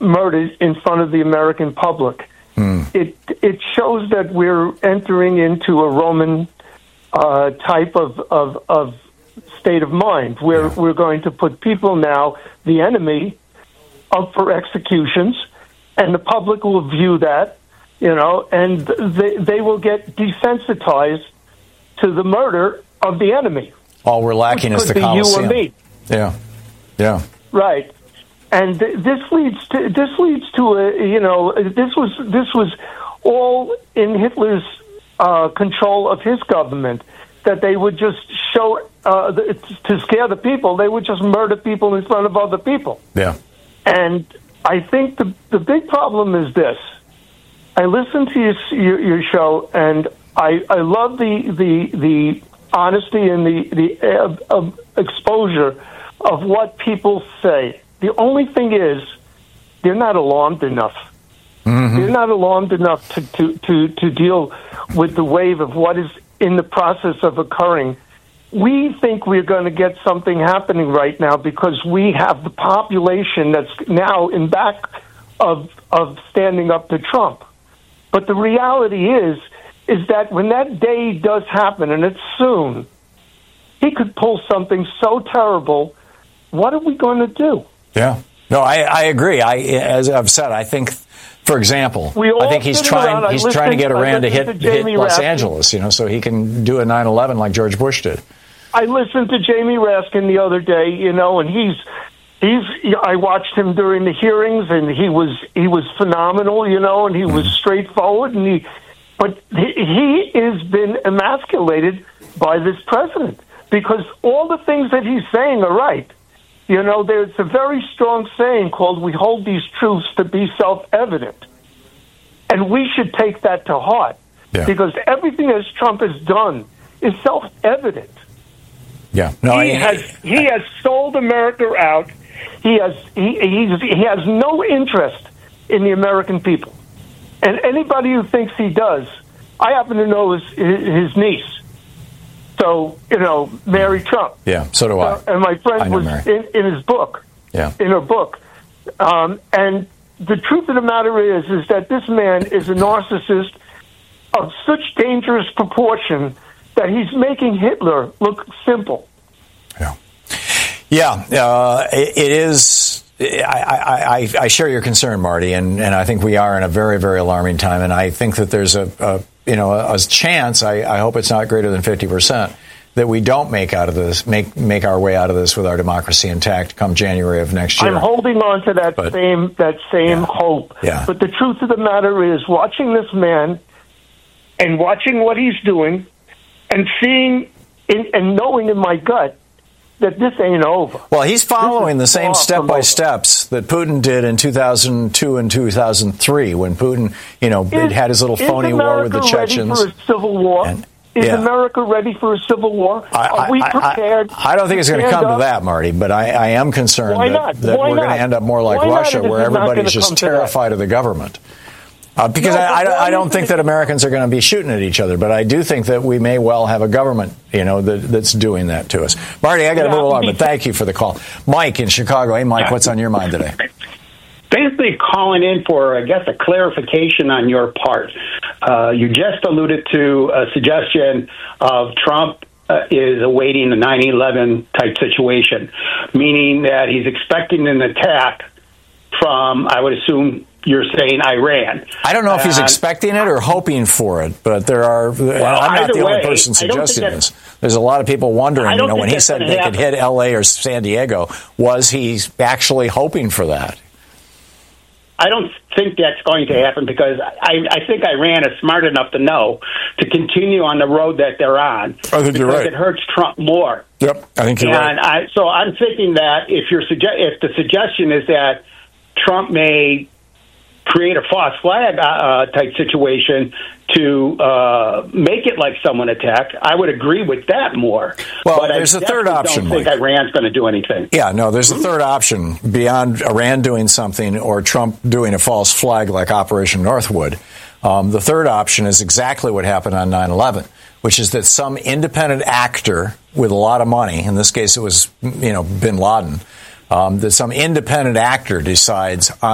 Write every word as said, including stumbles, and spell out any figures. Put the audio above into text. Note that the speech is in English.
murdered in front of the American public. Mm. It it shows that we're entering into a Roman uh, type of, of of state of mind, where yeah. we're going to put people now, the enemy, up for executions, and the public will view that, you know, and they they will get desensitized to the murder of the enemy. All we're lacking is the Colosseum. You or me. Yeah, yeah, right. And th- this leads to this leads to a you know this was this was all in Hitler's uh, control of his government, that they would just show uh, to scare the people. They would just murder people in front of other people. Yeah. And I think the the big problem is this. I listened to your your, your show, and I, I love the the the honesty and the the uh, uh, exposure of what people say. The only thing is, they're not alarmed enough. Mm-hmm. They're not alarmed enough to, to, to, to deal with the wave of what is in the process of occurring. We think we're going to get something happening right now because we have the population that's now in back of of standing up to Trump. But the reality is, is that when that day does happen, and it's soon, he could pull something so terrible. What are we going to do? Yeah. No, I, I agree. I, as I've said, I think, for example, I think he's trying he's trying to get Iran to hit, to hit Los Angeles, you know, so he can do a nine eleven like George Bush did. I listened to Jamie Raskin the other day, you know, and he's he's. I watched him during the hearings, and he was he was phenomenal, you know, and he was straightforward, and he, but he, he has been emasculated by this president because all the things that he's saying are right. You know, there's a very strong saying called, we hold these truths to be self-evident. And we should take that to heart. Yeah. Because everything that Trump has done is self-evident. Yeah. No, he, I, has, he has sold America out. He has, he, he's, he has no interest in the American people. And anybody who thinks he does, I happen to know his, his niece. So, you know, Mary Trump. Yeah, so do I. Uh, and my friend was in, in his book, yeah. in her book. Um, and the truth of the matter is, is that this man is a narcissist of such dangerous proportion that he's making Hitler look simple. Yeah. Yeah, uh, it, it is. I, I, I share your concern, Marty, and, and I think we are in a very, very alarming time. And I think that there's a, a you know, a, a chance, I, I hope it's not greater than fifty percent, that we don't make out of this, make make our way out of this with our democracy intact come January of next year. I'm holding on to that but, same that same yeah, hope. Yeah. But the truth of the matter is, watching this man and watching what he's doing and seeing in, and knowing in my gut that this ain't over. Well, he's following the same step-by-steps that Putin did in two thousand two and two thousand three when Putin, you know, is, had his little phony war with the Chechens. Is America ready for a civil war? And, is yeah. America ready for a civil war? I, Are we prepared? I, I, I don't think it's going to come up? to that, Marty, but I, I am concerned that, that we're going to end up more like Why Russia, where everybody's just terrified of the government. Uh, because no, I, I, I don't think that Americans are going to be shooting at each other, but I do think that we may well have a government, you know, that, that's doing that to us. Marty, I got to yeah, move along, but thank you for the call. Mike in Chicago. Hey, Mike, what's on your mind today? Basically calling in for, I guess, a clarification on your part. Uh, you just alluded to a suggestion of Trump uh, is awaiting a nine eleven type situation, meaning that he's expecting an attack from, I would assume, you're saying Iran. I don't know if he's uh, expecting it or hoping for it, but there are. Well, I'm not the only way, person suggesting this. There's a lot of people wondering. You know, when he said they happen. could hit L A or San Diego, was he actually hoping for that? I don't think that's going to happen because I, I think Iran is smart enough to know to continue on the road that they're on. I think you're right. It hurts Trump more. Yep, I think you're and right. I, so I'm thinking that if you're suge- if the suggestion is that Trump may create a false flag uh, type situation to uh, make it like someone attacked, I would agree with that more. Well, but there's I a third option. I don't think Mike. Iran's going to do anything. Yeah, no, there's a third option beyond Iran doing something or Trump doing a false flag like Operation Northwood. Um, the third option is exactly what happened on nine eleven, which is that some independent actor with a lot of money, in this case it was, you know, bin Laden, um, that some independent actor decides